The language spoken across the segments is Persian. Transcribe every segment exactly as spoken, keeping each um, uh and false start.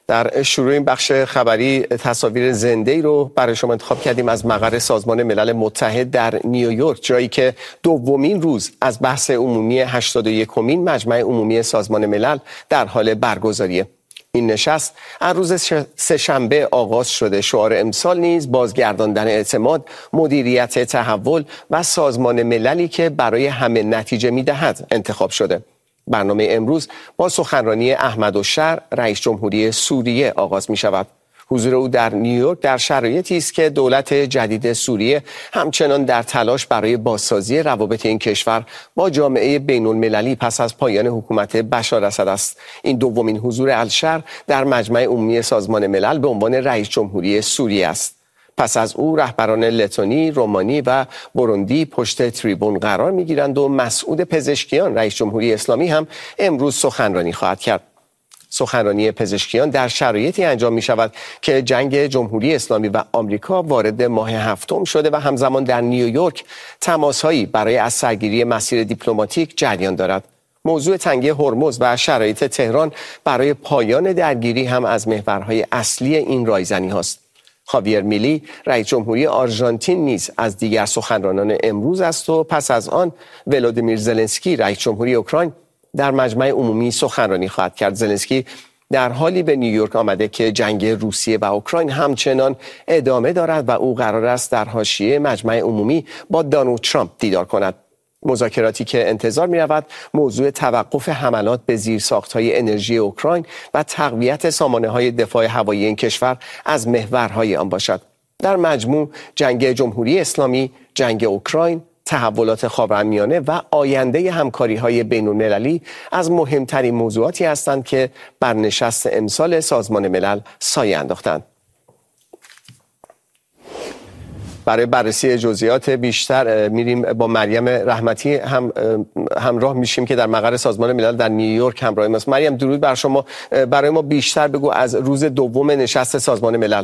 در شروع این بخش خبری تصاویر زنده‌ای رو برای شما انتخاب کردیم از مقر سازمان ملل متحد در نیویورک، جایی که دومین روز از بحث عمومی هشتاد و یکمین مجمع عمومی سازمان ملل در حال برگزاریه. این نشست از روز سه‌شنبه آغاز شده. شعار امسال نیز بازگرداندن اعتماد، مدیریت تحول و سازمان مللی که برای همه نتیجه می‌دهد انتخاب شده. برنامه امروز با سخنرانی احمدالشهر رئیس جمهوری سوریه آغاز می شود. حضور او در نیویورک در شرایطی است که دولت جدید سوریه همچنان در تلاش برای بازسازی روابط این کشور با جامعه بین المللی پس از پایان حکومت بشار اسد است. این دومین حضور الشهر در مجمع عمومی سازمان ملل به عنوان رئیس جمهوری سوریه است. پس از او رهبران لتونی، رومانی و بوروندی پشت تریبون قرار می‌گیرند و مسعود پزشکیان رئیس جمهوری اسلامی هم امروز سخنرانی خواهد کرد. سخنرانی پزشکیان در شرایطی انجام می شود که جنگ جمهوری اسلامی و آمریکا وارد ماه هفتم شده و همزمان در نیویورک تماس‌هایی برای از سرگیری مسیر دیپلماتیک جریان دارد. موضوع تنگه هرمز و شرایط تهران برای پایان درگیری هم از محورهای اصلی این رایزنی هاست. خاویر میلی رئیس جمهوری آرژانتین نیز از دیگر سخنرانان امروز است و پس از آن ولودیمیر زلنسکی رئیس جمهوری اوکراین در مجمع عمومی سخنرانی خواهد کرد. زلنسکی در حالی به نیویورک آمده که جنگ روسیه و اوکراین همچنان ادامه دارد و او قرار است در حاشیه مجمع عمومی با دونالد ترامپ دیدار کند. مذاکراتی که انتظار می رود موضوع توقف حملات به زیرساخت‌های انرژی اوکراین و تقویت سامانه‌های دفاع هوایی این کشور از محورهای آن باشد. در مجموع جنگ جمهوری اسلامی، جنگ اوکراین، تحولات خاورمیانه و آینده همکاری‌های بین‌المللی از مهمترین موضوعاتی هستند که بر نشست امسال سازمان ملل سایه انداختند. برای بررسی جزئیات بیشتر میریم با مریم رحمتی هم همراه میشیم که در مقر سازمان ملل در نیویورک همراه ماست. مریم درود بر شما. برای ما بیشتر بگو از روز دوم نشست سازمان ملل.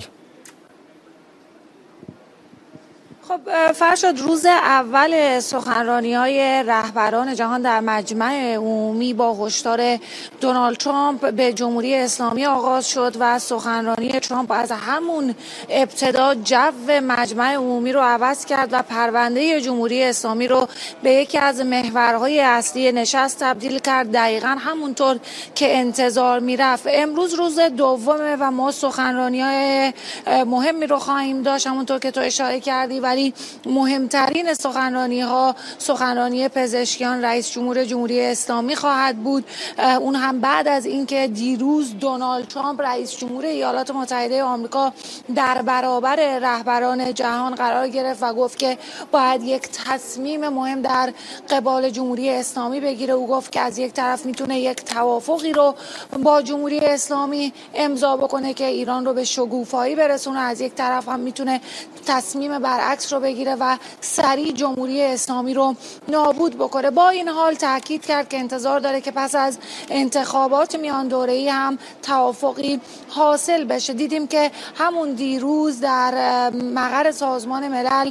خب فرشاد، روز اول سخنرانی‌های رهبران جهان در مجمع عمومی با هشدار دونالد ترامپ به جمهوری اسلامی آغاز شد و سخنرانی ترامپ از همون ابتدا جو مجمع عمومی رو عوض کرد و پرونده جمهوری اسلامی رو به یکی از محورهای اصلی نشست تبدیل کرد، دقیقاً همونطور که انتظار میرفت. امروز روز دومه و ما سخنرانی‌های مهمی رو خواهیم داشت، همونطور که تو اشاره کردی، ولی مهمترین سخنرانی ها سخنرانی پزشکیان رئیس جمهور جمهوری اسلامی خواهد بود. اون هم بعد از اینکه دیروز دونالد ترامپ رئیس جمهور ایالات متحده آمریکا در برابر رهبران جهان قرار گرفت و گفت که باید یک تصمیم مهم در قبال جمهوری اسلامی بگیره. او گفت که از یک طرف میتونه یک توافقی رو با جمهوری اسلامی امضا بکنه که ایران رو به شکوفایی برسونه، از یک طرف هم میتونه تصمیم برعکس رو بگیره و سریع جمهوری اسلامی رو نابود بکنه. با این حال تاکید کرد که انتظار داره که پس از انتخابات میان دوره‌ای هم توافقی حاصل بشه. دیدیم که همون دیروز در مقر سازمان ملل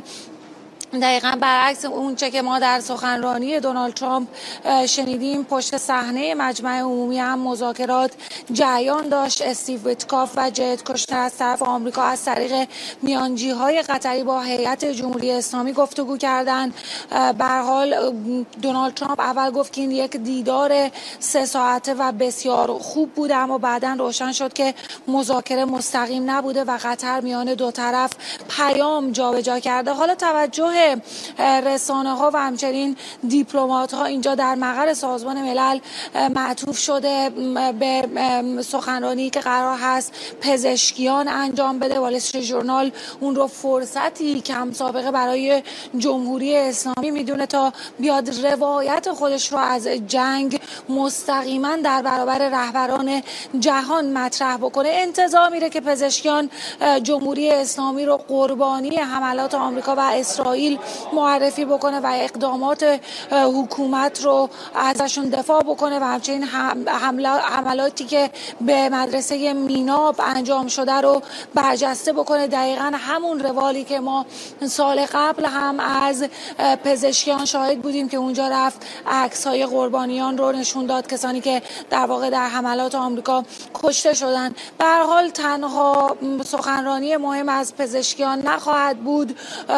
دقیقاً برعکس اون چه که ما در سخنرانی دونالد ترامپ شنیدیم، پشت صحنه مجمع عمومی هم مذاکرات جریان داشت. استیو ویتکاف و جید کوشنر از طرف آمریکا از طریق میانجی‌های قطری با هیئت جمهوری اسلامی گفتگو کردند. به هر حال دونالد ترامپ اول گفت که این یک دیدار سه ساعته و بسیار خوب بوده، اما بعداً روشن شد که مذاکره مستقیم نبوده و قطر میان دو طرف پیام جابجا کرده. حالا توجه رسانه ها و همچنین دیپلمات ها اینجا در مقر سازمان ملل معطوف شده به سخنرانی که قرار هست پزشکیان انجام بده. وال استریت ژورنال اون رو فرصتی کم سابقه برای جمهوری اسلامی میدونه تا بیاد روایت خودش رو از جنگ مستقیما در برابر رهبران جهان مطرح بکنه. انتظار میره که پزشکیان جمهوری اسلامی رو قربانی حملات آمریکا و اسرائیل تحلیل معرفی بکنه و اقدامات حکومت رو ازشون دفاع بکنه و همچنین حملاتی که به مدرسه میناب انجام شده رو برجسته بکنه. دقیقاً همون روالی که ما سال قبل هم از پزشکیان شاهد بودیم که اونجا رفت عکس‌های قربانیان رو نشون داد، کسانی که در واقع در حملات آمریکا کشته شدن. به هر حال تنها سخنرانی مهم از پزشکیان نخواهد بود،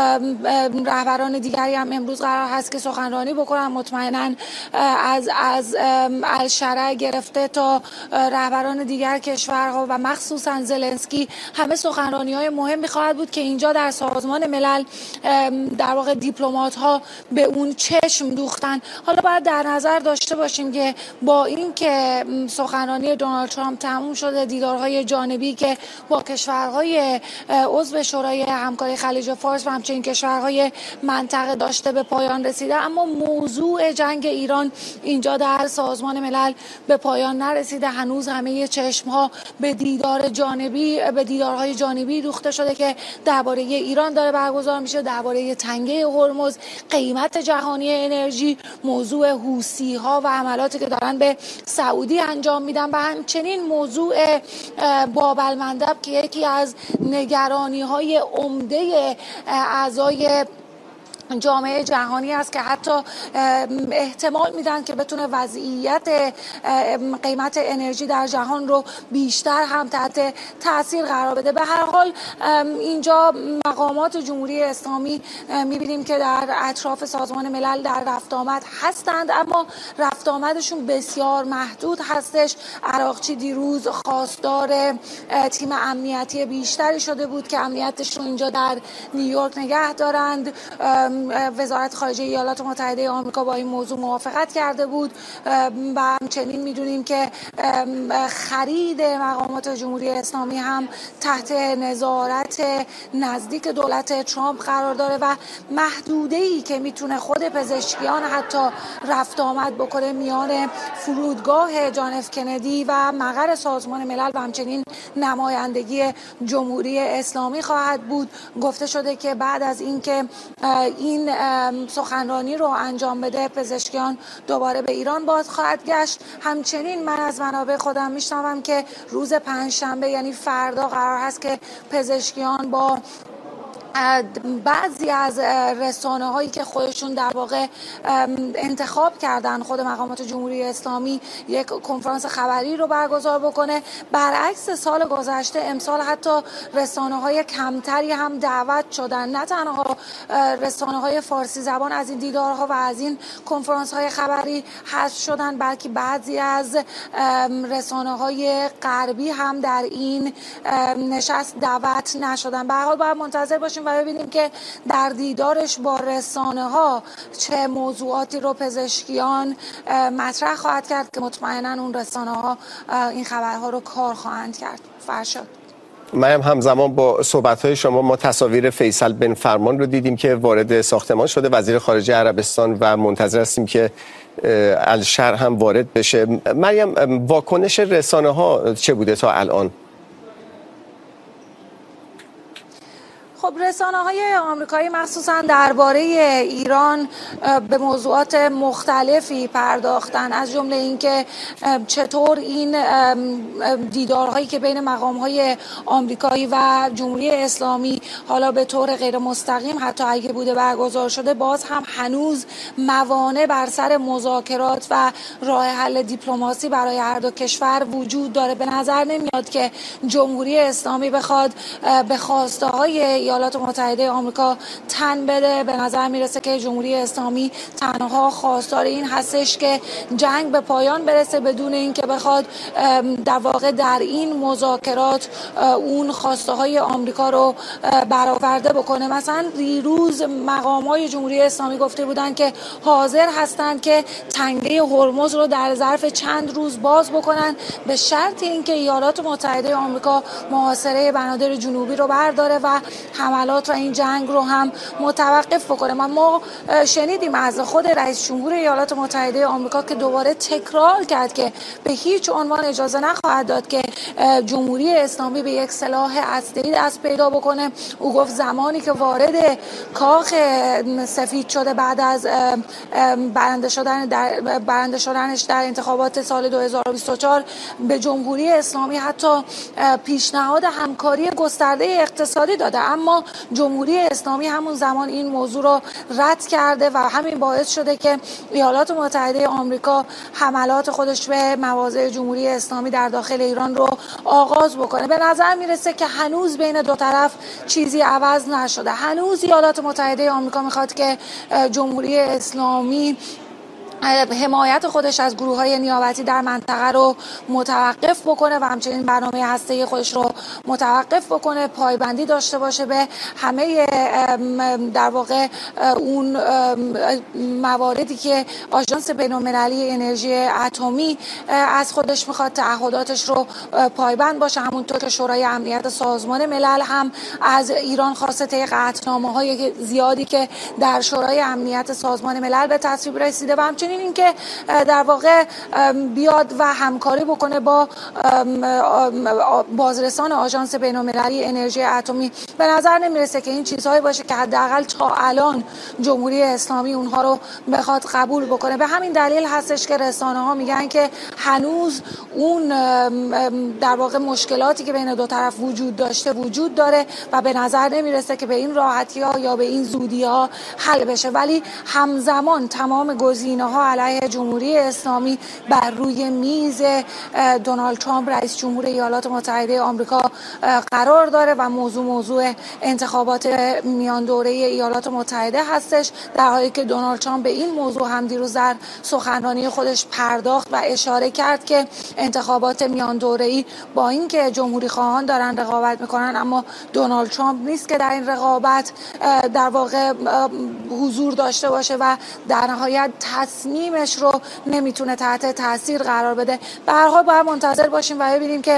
رهبران دیگری هم امروز قرار هست که سخنرانی بکنن. مطمئناً از از الشرع گرفته تا رهبران دیگر کشورها و مخصوصاً زلنسکی همه سخنرانی‌های مهمی خواهد بود که اینجا در سازمان ملل در واقع دیپلمات ها به اون چشم دوختن. حالا باید در نظر داشته باشیم که با این که سخنرانی دونالد ترامپ تموم شده، دیدارهای جانبی که با کشورهای عضو شورای همکاری خلیج فارس و همچنین کشورهای منطقه داشته به پایان رسیده، اما موضوع جنگ ایران اینجا در سازمان ملل به پایان نرسیده. هنوز همه چشم ها به دیدار جانبی به دیدارهای جانبی دوخته شده که درباره ایران داره برگزار میشه، درباره تنگه هرمز، قیمت جهانی انرژی، موضوع حوثی ها و حملاتی که دارن به سعودی انجام میدن و همچنین موضوع باب المندب که یکی از نگرانی های عمده اعضای جامعه جهانی است که حتی احتمال میدن که بتونه وضعیت قیمت انرژی در جهان رو بیشتر هم تحت تاثیر قرار بده. به هر حال اینجا مقامات جمهوری اسلامی میبینیم که در اطراف سازمان ملل در رفت آمد هستند، اما رفت آمدشون بسیار محدود هستش. عراقچی دیروز خواستار تیم امنیتی بیشتری شده بود که امنیتش رو اینجا در نیویورک نگه دارند. وزارت خارجه ایالات متحده آمریکا با این موضوع موافقت کرده بود و همچنین میدونیم که خرید مقامات جمهوری اسلامی هم تحت نظارت نزدیک دولت ترامپ قرار داره و محدوده‌ای که میتونه خود پزشکیان حتی رفت آمد بکنه میان فرودگاه جان اف کندی و مقر سازمان ملل و همچنین نمایندگی جمهوری اسلامی خواهد بود. گفته شده که بعد از اینکه این سخنرانی رو انجام بده پزشکیان دوباره به ایران باز خواهد گشت. همچنین من از منابع خودم میشنوم که روز پنجشنبه یعنی فردا قرار هست که پزشکیان با بعضی از رسانه هایی که خودشون در واقع انتخاب کردن خود مقامات جمهوری اسلامی یک کنفرانس خبری رو برگزار بکنه. برعکس سال گذشته امسال حتی رسانه های کمتری هم دعوت شدن، نه تنها رسانه های فارسی زبان از این دیدارها و از این کنفرانس های خبری حذف شدن، بلکه بعضی از رسانه های غربی هم در این نشست دعوت نشدن. به هر حال باید منتظر باشیم و ببینیم که در دیدارش با رسانه ها چه موضوعاتی رو پزشکیان مطرح خواهد کرد که مطمئنا اون رسانه ها این خبرها رو کار خواهند کرد. فرشاد. مریم، همزمان با صحبت‌های شما ما تصاویر فیصل بن فرمان رو دیدیم که وارد ساختمان شده، وزیر خارجه عربستان، و منتظر هستیم که الشرع هم وارد بشه. مریم، واکنش رسانه ها چه بوده تا الان؟ خب رسانه های آمریکایی مخصوصا درباره ایران به موضوعات مختلفی پرداختن، از جمله اینکه چطور این دیدارهایی که بین مقام های آمریکایی و جمهوری اسلامی حالا به طور غیر مستقیم حتی اگه بوده برگزار شده، باز هم هنوز موانع بر سر مذاکرات و راه حل دیپلماسی برای هر دو کشور وجود داره. به نظر نمیاد که جمهوری اسلامی بخواد به خواسته های ایالات متحده آمریکا تن بده. به نظر میرسه که جمهوری اسلامی تنها خواستار این هستش که جنگ به پایان برسه بدون اینکه بخواد در واقع در این مذاکرات اون خواسته های آمریکا رو برآورده بکنه. مثلا دیروز مقام های جمهوری اسلامی گفته بودن که حاضر هستند که تنگه هرمز رو در ظرف چند روز باز بکنن به شرط اینکه ایالات متحده آمریکا محاصره بنادر جنوبی رو برداره و حملات و این جنگ رو هم متوقف بکنه. ما شنیدیم از خود رئیس جمهور ایالات متحده آمریکا که دوباره تکرار کرد که به هیچ عنوان اجازه نخواهد داد که جمهوری اسلامی به یک سلاح هسته‌ای دست پیدا بکنه. او گفت زمانی که وارد کاخ سفید شده بعد از برنده شدن در برنده شدنش در انتخابات سال دو هزار و بیست و چهار به جمهوری اسلامی حتی پیشنهاد همکاری گسترده اقتصادی داده، اما جمهوری اسلامی همون زمان این موضوع رو رد کرده و همین باعث شده که ایالات متحده آمریکا حملات خودش به مواضع جمهوری اسلامی در داخل ایران رو آغاز بکنه. به نظر میرسه که هنوز بین دو طرف چیزی عوض نشده. هنوز ایالات متحده آمریکا میخواد که جمهوری اسلامی حمایت خودش از گروه‌های نیابتی در منطقه رو متوقف بکنه و همچنین برنامه هسته‌ای خودش رو متوقف بکنه، پایبندی داشته باشه به همه در واقع اون مواردی که آژانس بین‌المللی انرژی اتمی از خودش میخواد، تعهداتش رو پایبند باشه، همونطور که شورای امنیت سازمان ملل هم از ایران خواسته طی قطعنامه‌های زیادی که در شورای امنیت سازمان ملل به تصویب رسیده و همچنین اینکه در واقع بیاد و همکاری بکنه با بازرسان آژانس بین‌المللی انرژی اتمی. به نظر نمیرسه که این چیزهایی باشه که حداقل تا الان جمهوری اسلامی اونها رو بخواد قبول بکنه. به همین دلیل هستش که رسانه‌ها میگن که هنوز اون در واقع مشکلاتی که بین دو طرف وجود داشته وجود داره و به نظر نمیرسه که به این راحتی‌ها یا به این زودی‌ها حل بشه، ولی همزمان تمام گزینه‌ها علیه جمهوری اسلامی بر روی میز دونالد ترامپ رئیس جمهور ایالات متحده آمریکا قرار داره و موضوع موضوع انتخابات میان دوره ایالات متحده هستش، در حالی که دونالد ترامپ به این موضوع هم دیروز در سخنرانی خودش پرداخت و اشاره کرد که انتخابات میان دوره‌ای با اینکه جمهوری خواهان دارن رقابت میکنن، اما دونالد ترامپ نیست که در این رقابت در واقع حضور داشته باشه و در نهایت تصمیمش رو نمیتونه تحت تاثیر قرار بده. به هر حال باید منتظر باشیم و ببینیم که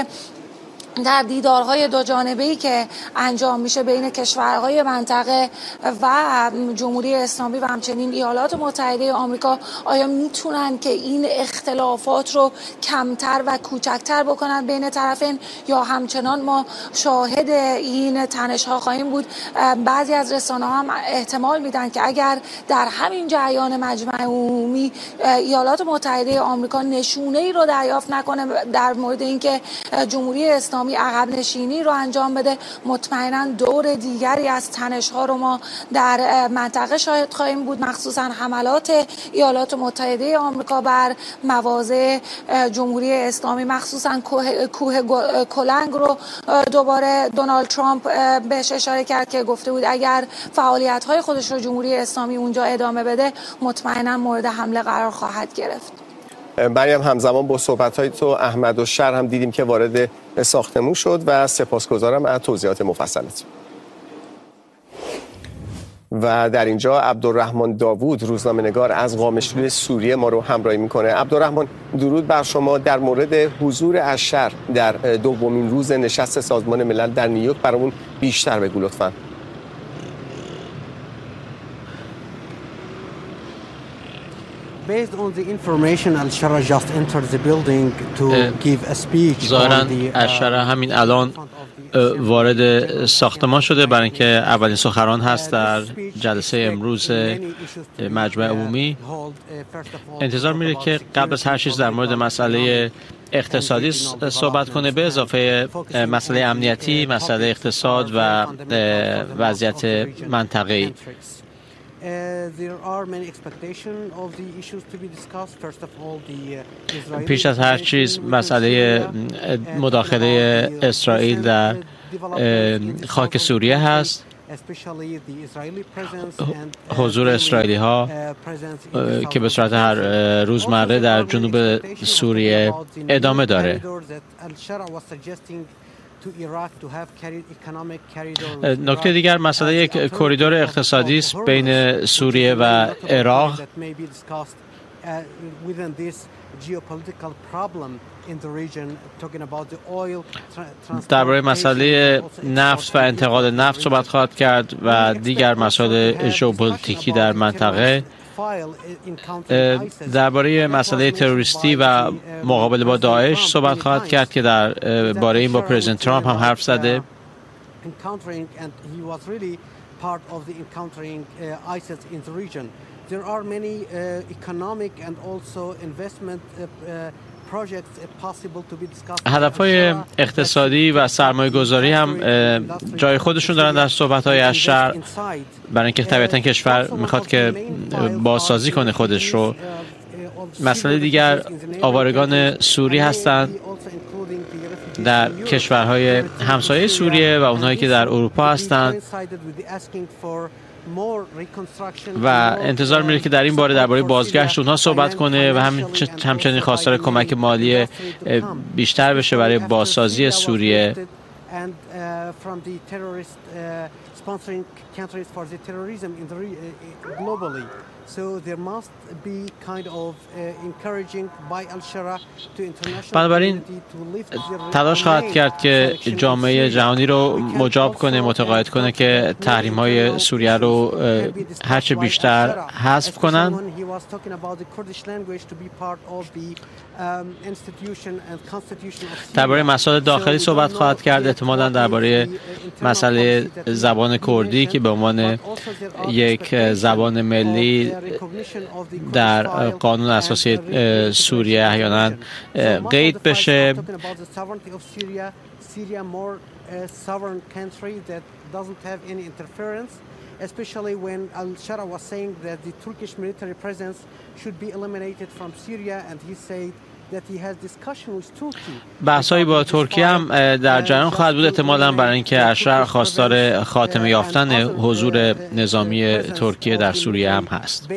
در دیدارهای دو جانبه‌ای که انجام میشه بین کشورهای منطقه و جمهوری اسلامی و همچنین ایالات متحده آمریکا آیا میتونن که این اختلافات رو کمتر و کوچکتر بکنن بین طرفین یا همچنان ما شاهد این تنش‌ها خواهیم بود. بعضی از رسانه‌ها هم احتمال میدن که اگر در همین جریان مجمع عمومی ایالات متحده آمریکا نشونه‌ای رو دریافت نکنه در مورد اینکه جمهوری اسلامی عقب نشینی رو انجام بده، مطمئنا دور دیگری از تنش‌ها رو ما در منطقه شاهد خواهیم بود، مخصوصا حملات ایالات متحده آمریکا بر مواضع جمهوری اسلامی، مخصوصا کوه, کوه کلنگ رو دوباره دونالد ترامپ بهش اشاره کرد که گفته بود اگر فعالیت‌های خودش رو جمهوری اسلامی اونجا ادامه بده مطمئنا مورد حمله قرار خواهد گرفت. مریم، همزمان با صحبت‌های تو احمدالشر هم دیدیم که وارد ساختمون شد و سپاسگزارم از توضیحات مفصلت. و در اینجا عبدالرحمن داوود روزنامه‌نگار از قامشلوی سوریه ما رو همراهی میکنه. عبدالرحمن، درود بر شما. در مورد حضور اشر در دومین روز نشست سازمان ملل در نیویورک برامون بیشتر بگو لطفاً. Based on the information, Al-Shara just entered the building to give a speech. ظاهراً اشرا همین الان وارد ساختمان شده برای اینکه اولین سخنران هست در جلسه امروز مجمع عمومی. انتظار میره که قبل از هر چیز در مورد مسئله اقتصادی صحبت کنه، به اضافه مسئله امنیتی، مسئله اقتصاد و وضعیت منطقه‌ای. پیش از هر چیز مسئله مداخله اسرائیل در خاک سوریه هست. حضور اسرائیلی ها که به صورت هر روزمره در جنوب سوریه ادامه داره. نکته دیگر مسئله یک کریدور اقتصادی است بین سوریه و عراق درباره مسئله نفت و انتقال نفت صحبت خواهد کرد و دیگر مسائل ژئوپلیتیکی در منطقه. درباره مسئله تروریستی و مقابله با داعش صحبت خواهد کرد که در باره این با پرزیدنت ترامپ هم حرف زده. There are many uh, economic and also investment uh, uh, projects possible to be discussed. هدف‌های اقتصادی و سرمایه‌گذاری هم جای خودشون دارن در صحبت‌های اشر، برای اینکه طبیعتاً کشور میخواد که بازسازی کنه خودش رو. مسئله دیگر آوارگان سوری هستند در کشورهای همسایه سوریه و اونهایی که در اروپا هستند و انتظار میره که در این باره درباره بازگشت اونها صحبت کنه و هم همچنین خواستار کمک مالی بیشتر بشه برای بازسازی سوریه. بنابراین تلاش خواهد کرد که جامعه جهانی رو مجاب کنه، متقاعد کنه که تحریم‌های سوریه رو هرچه بیشتر حذف کنن. درباره مسائل داخلی صحبت خواهد کرد، احتمالاً درباره مسئله زبان کردی که به عنوان یک زبان ملی در قانون اساسی سوریه احیانا قید بشه. Especially when al-Shara was saying that the Turkish military presence should be eliminated from Syria, and he said that he has discussion with Turkey. بحث‌هایی با ترکیه هم در جریان خواهد بود، احتمالاً برای اینکه اشرار خواستار خاتمه یافتن حضور نظامی ترکیه در سوریه هم هست.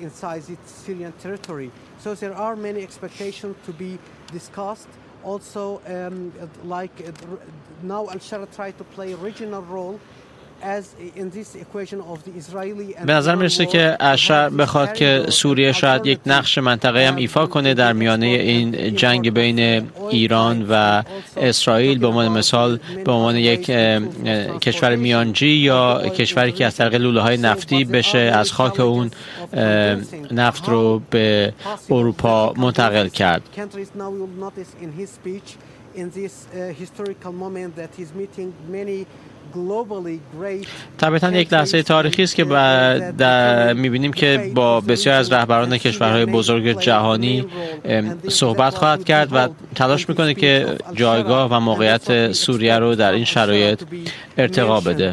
So there are many expectations to be discussed. Also, um, like uh, now al-Shara tried to play a regional role. به نظر میرسه که اشرار بخواد که سوریه شاید یک نقش منطقه هم ایفا کنه در میانه این جنگ بین ایران و اسرائیل، به عنوان مثال به عنوان یک کشور میانجی یا کشوری که از طریق لوله‌های نفتی بشه از خاک اون نفت رو به اروپا منتقل کرد. طبعاً یک لحظه تاریخی است که می‌بینیم که با بسیار از رهبران کشورهای بزرگ جهانی صحبت خواهد کرد و تلاش می‌کنه که جایگاه و موقعیت سوریه رو در این شرایط ارتقا بده.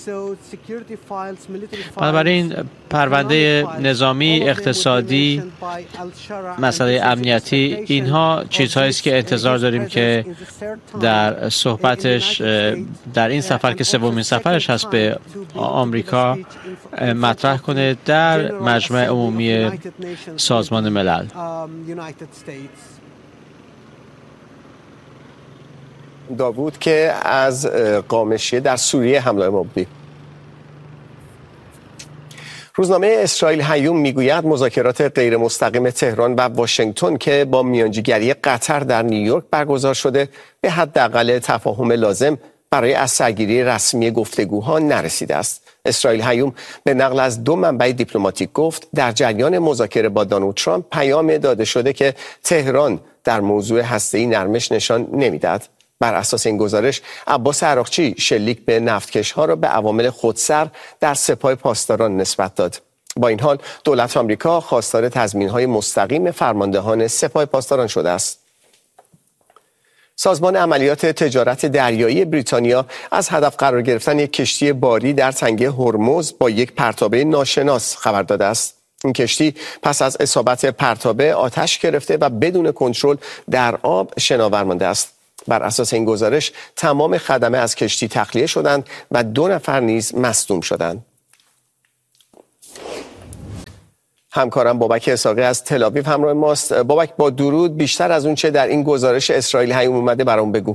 بنابراین پرونده نظامی، اقتصادی، مسئله امنیتی، اینها چیزهایی است که انتظار داریم که در صحبتش در این سفر که سومین سفرش هست به آمریکا مطرح کنه در مجمع عمومی سازمان ملل. داوود که از قامشیه در سوریه حمله مبدی. روزنامه اسرائیل هیوم میگوید مذاکرات غیر مستقیم تهران و واشنگتن که با میانجیگری قطر در نیویورک برگزار شده به حداقل تفاهم لازم برای از سرگیری رسمی گفتگوها نرسیده است. اسرائیل هیوم به نقل از دو منبع دیپلماتیک گفت در جریان مذاکره با دونالد ترامپ پیام داده شده که تهران در موضوع هسته‌ای نرمش نشان نمیدهد. بر اساس این گزارش عباس عراقچی شلیک به نفتکش‌ها را به عوامل خودسر در سپاه پاسداران نسبت داد. با این حال دولت آمریکا خواستار تضمین‌های مستقیم فرماندهان سپاه پاسداران شده است. سازمان عملیات تجارت دریایی بریتانیا از هدف قرار گرفتن یک کشتی باری در تنگه هرمز با یک پرتابه ناشناس خبر داده است. این کشتی پس از اصابت پرتابه آتش گرفته و بدون کنترل در آب شناور مانده است. بر اساس این گزارش تمام خدمه از کشتی تخلیه شدند و دو نفر نیز مصدوم شدند. همکارم بابک اسحاقی از تل آویو همراه ماست. بابک، با درود، بیشتر از اون چه در این گزارش اسرائیل هیوم اومده برام بگو.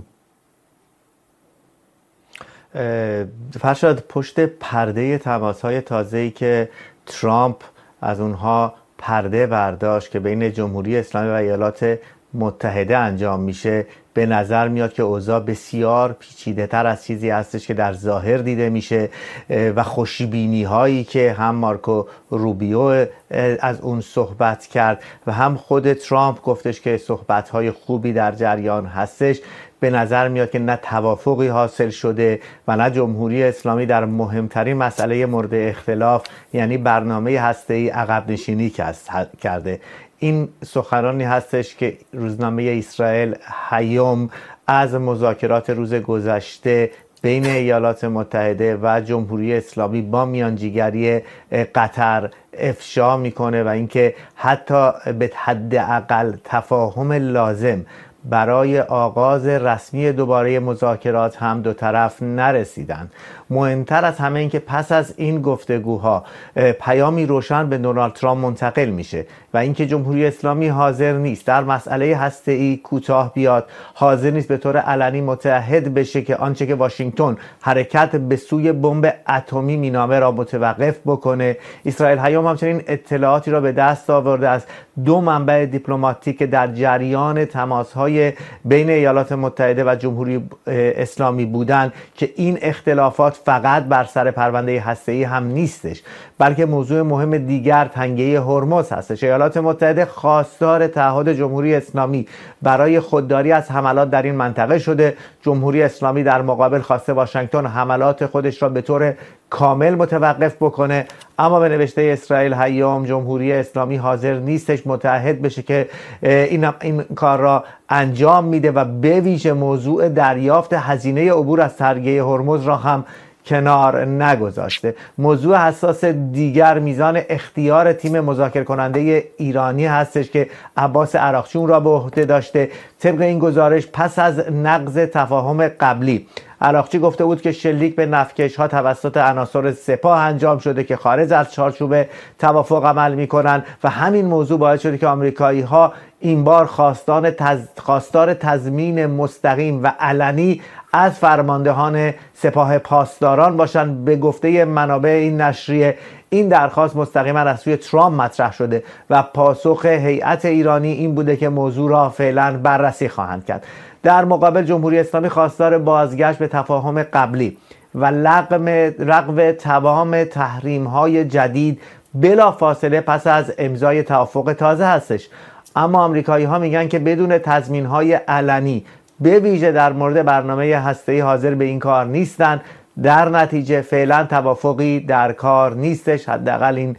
فرشاد، پشت پرده تماس‌های تازه‌ای که ترامپ از اونها پرده برداشت که بین جمهوری اسلامی و ایالات متحده انجام میشه، به نظر میاد که اوضاع بسیار پیچیده تر از چیزی هستش که در ظاهر دیده میشه و خوشبینی هایی که هم مارکو روبیو از اون صحبت کرد و هم خود ترامپ گفتش که صحبت های خوبی در جریان هستش، به نظر میاد که نه توافقی حاصل شده و نه جمهوری اسلامی در مهمترین مسئله مورد اختلاف یعنی برنامه هسته‌ای عقب نشینی کرده. این سخنرانی هستش که روزنامه اسرائیل هیوم از مذاکرات روز گذشته بین ایالات متحده و جمهوری اسلامی با میانجیگری قطر افشا میکنه و اینکه حتی به حداقل تفاهم لازم برای آغاز رسمی دوباره مذاکرات هم دو طرف نرسیدن. مهمتر از همه این که پس از این گفتگوها پیامی روشن به دونالد ترامپ منتقل میشه و اینکه جمهوری اسلامی حاضر نیست در مسئله هسته‌ای کوتاه بیاد، حاضر نیست به طور علنی متحد بشه که آنچه که واشنگتن حرکت به سوی بمب اتمی مینامه را متوقف بکنه. اسرائیل هیوم همچنین اطلاعاتی را به دست آورده از دو منبع دیپلماتیک در جریان تماس‌های بین ایالات متحده و جمهوری اسلامی بودند که این اختلافات فقط بر سر پرونده هسته‌ای هم نیستش، بلکه موضوع مهم دیگر تنگه هرمز هستش. ایالات متحده خواستار تعهد جمهوری اسلامی برای خودداری از حملات در این منطقه شده. جمهوری اسلامی در مقابل خواسته واشنگتن حملات خودش را به طور کامل متوقف بکنه، اما به نوشته اسرائیل هیوم جمهوری اسلامی حاضر نیستش متحد بشه که این این کار را انجام میده و به ویژه موضوع دریافت هزینه عبور از تنگه هرمز را هم کنار نگذاشته. موضوع حساس دیگر میزان اختیار تیم مذاکره کننده ایرانی هستش که عباس عراقچی را به عهده داشته. طبق این گزارش پس از نقض تفاهم قبلی، عراقچی گفته بود که شلیک به نفتکش ها توسط عناصر سپاه انجام شده که خارج از چارچوب توافق عمل میکنن و همین موضوع باعث شده که آمریکایی ها این بار خواستان تز... خواستار تضمین مستقیم و علنی از فرماندهان سپاه پاسداران باشند. به گفته منابع این نشریه این درخواست مستقیما از سوی ترامپ مطرح شده و پاسخ هیئت ایرانی این بوده که موضوع را فعلا بررسی خواهند کرد. در مقابل جمهوری اسلامی خواستار بازگشت به تفاهم قبلی و لغو رغم تمام تحریم‌های جدید بلا فاصله پس از امضای توافق تازه هستش. اما آمریکایی‌ها میگن که بدون تضمین‌های علنی به ویژه در مورد برنامه هسته‌ای حاضر به این کار نیستن. در نتیجه فعلا توافقی در کار نیستش. حداقل این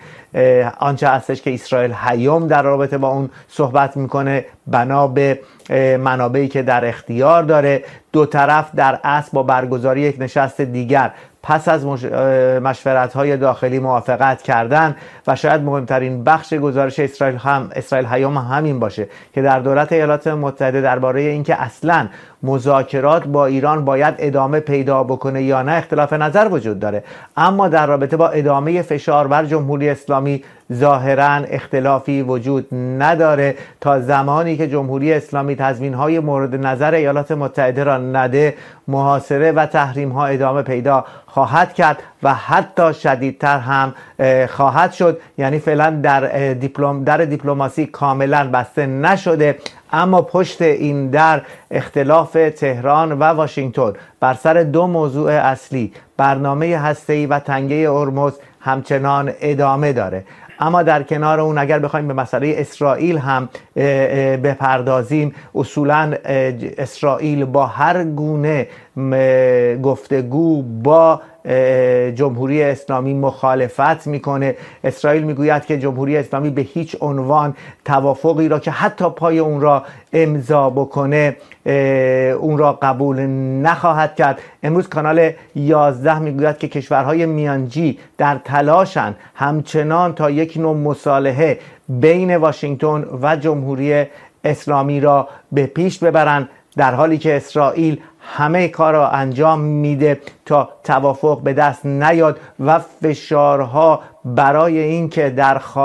آنچه هستش که اسرائیل هیوم در رابطه با اون صحبت میکنه بنا به منابعی که در اختیار داره. دو طرف در اصل با برگزاری یک نشست دیگر پس از مشورت‌های داخلی موافقت کردن و شاید مهمترین بخش گزارش اسرائیل هم اسرائیل هیوم همین باشه که در دولت ایالات متحده درباره اینکه اصلاً مذاکرات با ایران باید ادامه پیدا بکنه یا نه اختلاف نظر وجود داره، اما در رابطه با ادامه فشار بر جمهوری اسلامی ظاهراً اختلافی وجود نداره. تا زمانی که جمهوری اسلامی تضمین‌های مورد نظر ایالات متحده را نده، محاصره و تحریم‌ها ادامه پیدا خواهد کرد و حتی شدیدتر هم خواهد شد. یعنی فعلا در دیپلم در دیپلماسی کاملا بسته نشده، اما پشت این در اختلاف تهران و واشنگتن بر سر دو موضوع اصلی برنامه هسته‌ای و تنگه هرمز همچنان ادامه داره. اما در کنار اون اگر بخوایم به مسئله اسرائیل هم بپردازیم، اصولا اسرائیل با هر گونه گفتگو با جمهوری اسلامی مخالفت میکنه. اسرائیل میگوید که جمهوری اسلامی به هیچ عنوان توافقی را که حتی پای اون را امضا بکنه اون را قبول نخواهد کرد. امروز کانال یازده میگوید که کشورهای میانجی در تلاشن همچنان تا یک نوع مصالحه بین واشنگتن و جمهوری اسلامی را به پیش ببرند، در حالی که اسرائیل همه کار را انجام میده تا توافق به دست نیاد و فشارها برای اینکه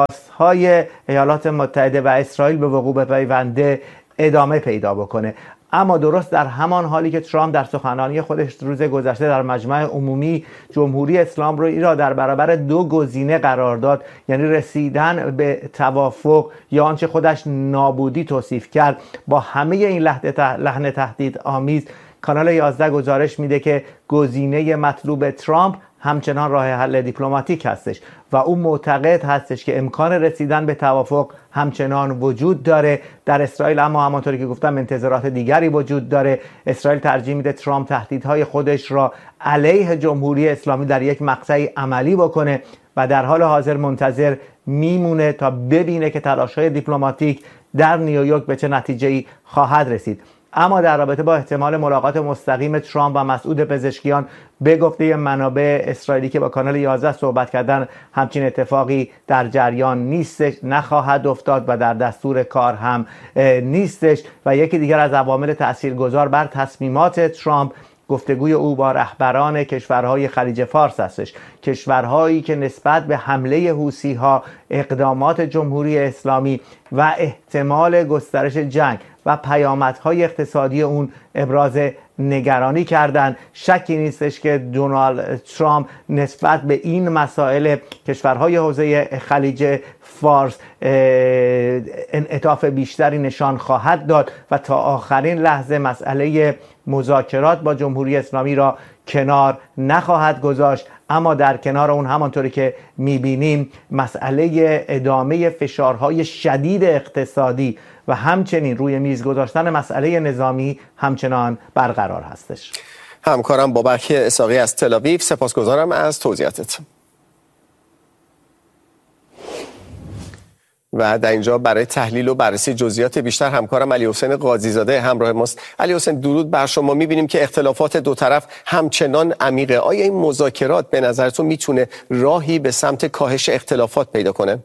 درخواست‌های ایالات متحده و اسرائیل به وقوع بپیونده ادامه پیدا بکنه. اما درست در همان حالی که ترامپ در سخنرانی خودش روز گذشته در مجمع عمومی جمهوری اسلام رو را در برابر دو گزینه قرار داد، یعنی رسیدن به توافق یا آنچه خودش نابودی توصیف کرد، با همه این لحن تهدید آمیز، کانال یازده گزارش میده که گزینه مطلوب ترامپ همچنان راه حل دیپلماتیک هستش و او معتقد هستش که امکان رسیدن به توافق همچنان وجود داره در اسرائیل. اما همانطوری که گفتم انتظارات دیگری وجود داره. اسرائیل ترجیح میده ترامپ تهدیدهای خودش را علیه جمهوری اسلامی در یک مقطعی عملی بکنه و در حال حاضر منتظر میمونه تا ببینه که تلاش‌های دیپلماتیک در نیویورک به چه نتیجه‌ای خواهد رسید. اما در رابطه با احتمال ملاقات مستقیم ترامپ و مسعود پزشکیان، به گفته منابع اسرائیلی که با کانال یازده صحبت کردن، همچین اتفاقی در جریان نیستش، نخواهد افتاد و در دستور کار هم نیستش. و یکی دیگر از عوامل تاثیرگذار بر تصمیمات ترامپ گفتگوی او با رهبران کشورهای خلیج فارس هستش، کشورهایی که نسبت به حمله حوثی‌ها، اقدامات جمهوری اسلامی و احتمال گسترش جنگ و پیامدهای اقتصادی اون ابراز نگرانی کردند. شکی نیستش که دونالد ترامپ نسبت به این مسائل کشورهای حوزه خلیج فارس انعطاف بیشتری نشان خواهد داد و تا آخرین لحظه مسئله مذاکرات با جمهوری اسلامی را کنار نخواهد گذاشت. اما در کنار اون، همانطوری که میبینیم، مسئله ادامه فشارهای شدید اقتصادی و همچنین روی میز گذاشتن مسئله نظامی همچنان برقرار هستش. همکارم بابک اسحاقی از تل‌آویو، سپاسگزارم از توضیحاتت. و در اینجا برای تحلیل و بررسی جزئیات بیشتر همکارم علی حسین قاضی‌زاده همراه ماست. علی حسین، درود بر شما. می‌بینیم که اختلافات دو طرف همچنان عمیقه. آیا این مذاکرات به نظرتون میتونه راهی به سمت کاهش اختلافات پیدا کنه؟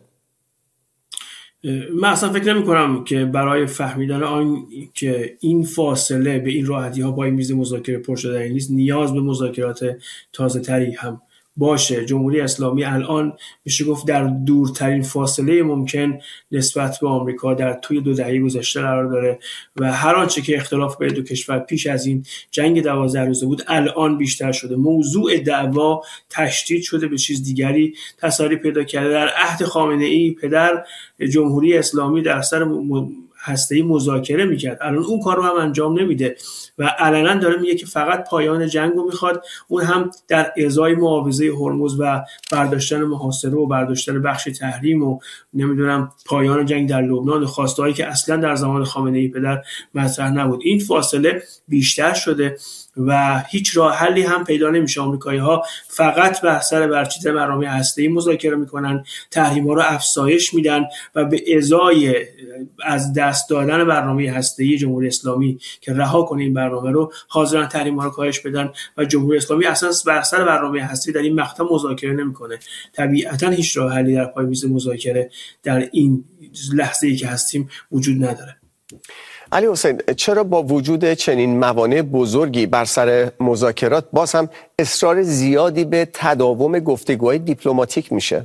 من اصلا فکر نمی کنم که برای فهمیدن آن که این فاصله به این راحتی ها با این میز مذاکره پر شدنی نیست نیاز به مذاکرات تازه تری هم باشه. جمهوری اسلامی الان میشه گفت در دورترین فاصله ممکن نسبت به آمریکا در توی دو دهه گذشته قرار داره و هر آنچه که اختلاف بین دو کشور پیش از این جنگ دوازده روزه بود الان بیشتر شده. موضوع دعوا تشدید شده، به چیز دیگری تسری پیدا کرده. در عهد خامنه‌ای پدر جمهوری اسلامی در سر م... هسته‌ای مذاکره میکرد، الان اون کار رو هم انجام نمیده و علنا داره میگه که فقط پایان جنگ رو میخواد، اون هم در ازای معاوضه هرمز و برداشتن محاصره و برداشتن بخش تحریم و نمیدونم پایان جنگ در لبنان، خواستهایی که اصلا در زمان خامنه‌ای پدر مطرح نبود. این فاصله بیشتر شده و هیچ راه حلی هم پیدا نمیشه. آمریکایی‌ها فقط بر سر برچیدن برنامه هسته‌ای مذاکره میکنن، تحریم‌ها رو افزایش میدن و به ازای از دست دادن برنامه هسته‌ای جمهوری اسلامی که رها کنه این برنامه رو، حاضرن تحریم‌ها رو کاهش بدن و جمهوری اسلامی اصلا بر سر برنامه هسته‌ای در این مقطع مذاکره نمیکنه. طبیعتاً هیچ راه حلی در پای میز مذاکره در این لحظه‌ای که هستیم وجود نداره. علی حسین، چرا با وجود چنین موانع بزرگی بر سر مذاکرات باز هم اصرار زیادی به تداوم گفتگوهای دیپلماتیک میشه؟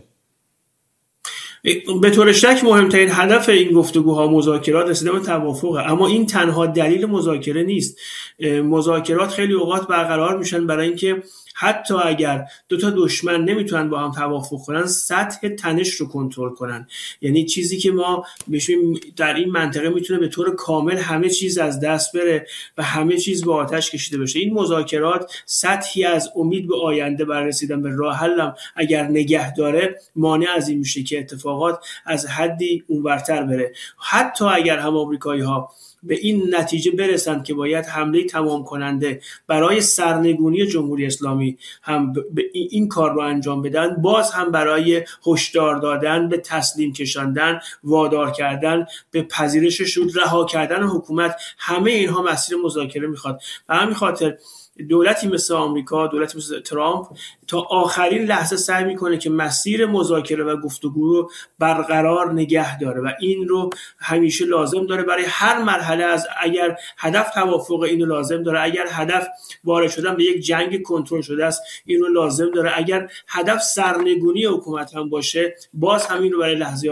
به طور شک مهمترین هدف این گفتگوها مذاکرات رسیدن به توافقه، اما این تنها دلیل مذاکره نیست. مذاکرات خیلی اوقات برقرار میشن برای اینکه حتی اگر دو تا دشمن نمیتونن با هم توافق کنن، سطح تنش رو کنترل کنن. یعنی چیزی که ما بشیم در این منطقه میتونه به طور کامل همه چیز از دست بره و همه چیز به آتش کشیده بشه. این مذاکرات سطحی از امید به آینده برای رسیدن به راه حل اگر نگه داره، مانع از این میشه که اتفاقات از حدی اونورتر بره. حتی اگر هم آمریکایی‌ها به این نتیجه برسند که باید حمله تمام کننده برای سرنگونی جمهوری اسلامی هم این کار رو انجام بدن، باز هم برای هشدار دادن به تسلیم کشاندن، وادار کردن به پذیرش سود، رها کردن حکومت، همه اینها مسیر مذاکره میخواد. و همین خاطر دولتی مثل آمریکا، دولتی مثل ترامپ تا آخرین لحظه سعی میکنه که مسیر مذاکره و گفتگو رو برقرار نگه داره و این رو همیشه لازم داره برای هر مرحله. از اگر هدف توافق، اینو لازم داره. اگر هدف وارد شدن به یک جنگ کنترل شده است، این رو لازم داره. اگر هدف سرنگونی حکومت هم باشه، باز همین رو برای لحظه